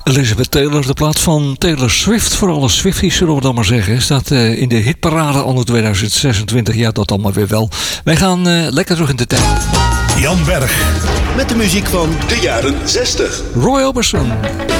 Elizabeth Taylor, de plaat van Taylor Swift. Voor alle Swifties zullen we dan maar zeggen. Staat in de hitparade anno 2026. Ja, dat allemaal weer wel. Wij gaan lekker terug in de tijd. Jan Berg. Met de muziek van de jaren 60. Roy Orbison.